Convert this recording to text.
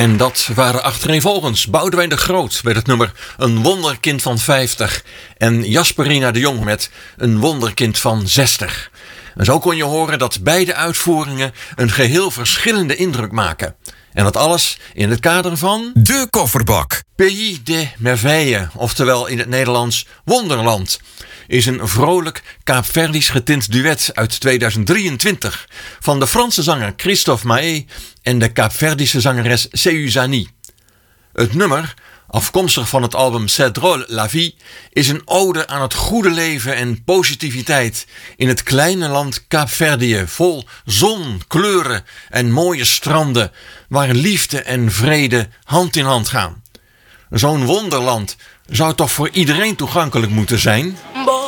En dat waren achtereenvolgens Boudewijn de Groot met het nummer Een Wonderkind van 50 en Jasperina de Jong met Een Wonderkind van 60. En zo kon je horen dat beide uitvoeringen een geheel verschillende indruk maken. En dat alles in het kader van De Kofferbak. Pays des Merveilles, oftewel in het Nederlands Wonderland, is een vrolijk Kaapverdisch getint duet uit 2023 van de Franse zanger Christophe Maé en de Kaapverdische zangeres Seuzani. Het nummer, afkomstig van het album C'est drôle la vie, is een ode aan het goede leven en positiviteit in het kleine land Kaapverdië, vol zon, kleuren en mooie stranden, waar liefde en vrede hand in hand gaan. Zo'n wonderland zou toch voor iedereen toegankelijk moeten zijn?